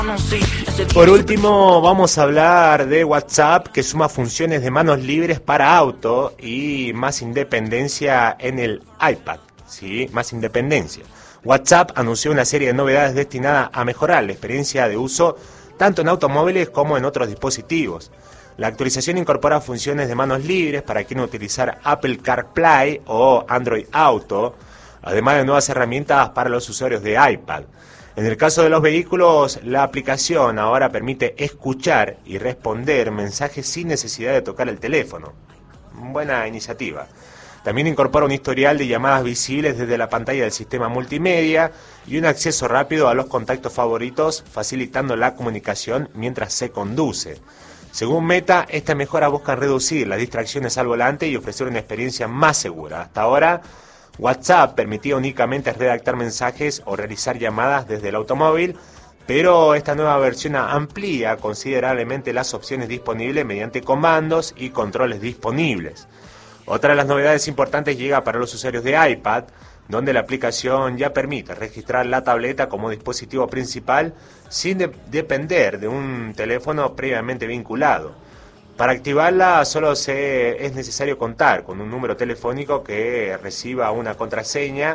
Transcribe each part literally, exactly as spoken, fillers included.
Por último, vamos a hablar de WhatsApp, que suma funciones de manos libres para auto y más independencia en el iPad. Sí, más independencia. WhatsApp anunció una serie de novedades destinadas a mejorar la experiencia de uso tanto en automóviles como en otros dispositivos. La actualización incorpora funciones de manos libres para quien utilizar Apple CarPlay o Android Auto, además de nuevas herramientas para los usuarios de iPad. En el caso de los vehículos, la aplicación ahora permite escuchar y responder mensajes sin necesidad de tocar el teléfono. Buena iniciativa. También incorpora un historial de llamadas visibles desde la pantalla del sistema multimedia y un acceso rápido a los contactos favoritos, facilitando la comunicación mientras se conduce. Según Meta, estas mejoras buscan reducir las distracciones al volante y ofrecer una experiencia más segura. Hasta ahora, WhatsApp permitía únicamente redactar mensajes o realizar llamadas desde el automóvil, pero esta nueva versión amplía considerablemente las opciones disponibles mediante comandos y controles disponibles. Otra de las novedades importantes llega para los usuarios de iPad, donde la aplicación ya permite registrar la tableta como dispositivo principal sin de- depender de un teléfono previamente vinculado. Para activarla solo se, es necesario contar con un número telefónico que reciba una contraseña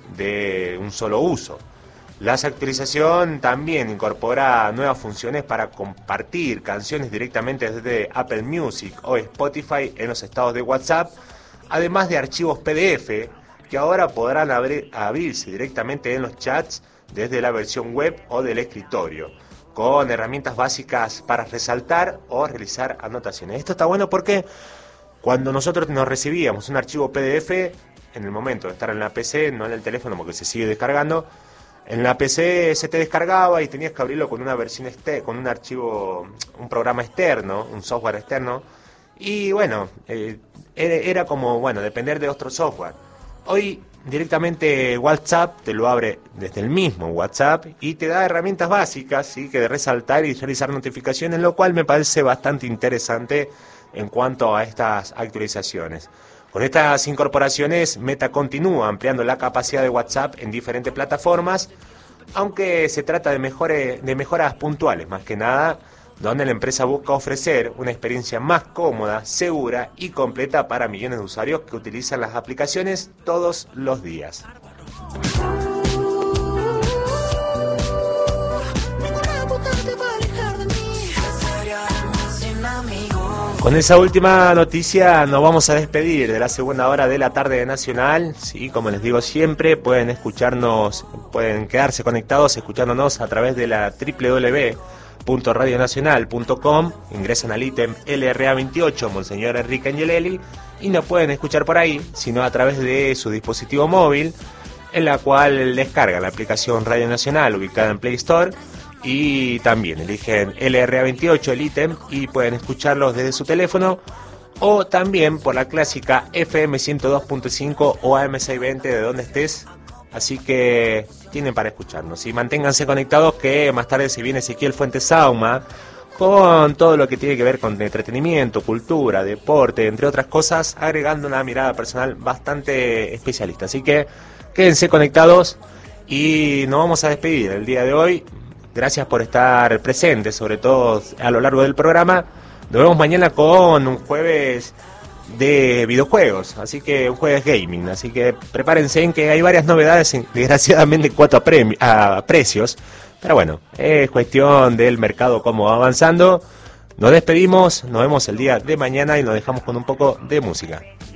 de un solo uso. La actualización también incorpora nuevas funciones para compartir canciones directamente desde Apple Music o Spotify en los estados de WhatsApp, además de archivos P D F que ahora podrán abrir, abrirse directamente en los chats desde la versión web o del escritorio, con herramientas básicas para resaltar o realizar anotaciones. Esto está bueno porque cuando nosotros nos recibíamos un archivo P D F, en el momento de estar en la P C, no en el teléfono porque se sigue descargando, en la P C se te descargaba y tenías que abrirlo con una versión externa, con un archivo, un programa externo, un software externo, y bueno, eh, era, era como, bueno, depender de otro software. Hoy directamente WhatsApp te lo abre desde el mismo WhatsApp y te da herramientas básicas, ¿sí?, que de resaltar y realizar notificaciones, lo cual me parece bastante interesante en cuanto a estas actualizaciones. Con estas incorporaciones, Meta continúa ampliando la capacidad de WhatsApp en diferentes plataformas, aunque se trata de, mejores, de mejoras puntuales, más que nada, donde la empresa busca ofrecer una experiencia más cómoda, segura y completa para millones de usuarios que utilizan las aplicaciones todos los días. Con esa última noticia nos vamos a despedir de la segunda hora de la tarde de Nacional. Sí, como les digo siempre, pueden escucharnos, pueden quedarse conectados escuchándonos a través de la doble u doble u doble u punto radio nacional punto com, ingresan al ítem L R A veintiocho, Monseñor Enrique Angelelli, y nos pueden escuchar por ahí, sino a través de su dispositivo móvil, en la cual descargan la aplicación Radio Nacional ubicada en Play Store, y también eligen L R A veintiocho, el ítem, y pueden escucharlos desde su teléfono, o también por la clásica F M ciento dos punto cinco o A M seiscientos veinte de donde estés. Así que tienen para escucharnos. Y manténganse conectados que más tarde se viene Ezequiel Fuentes Sauma con todo lo que tiene que ver con entretenimiento, cultura, deporte, entre otras cosas, agregando una mirada personal bastante especialista. Así que quédense conectados y nos vamos a despedir el día de hoy. Gracias por estar presentes, sobre todo a lo largo del programa. Nos vemos mañana con un jueves de videojuegos, así que un jueves gaming, así que prepárense en que hay varias novedades, en, desgraciadamente en cuanto a, premi- a precios, pero bueno, es cuestión del mercado cómo va avanzando. Nos despedimos, nos vemos el día de mañana y nos dejamos con un poco de música.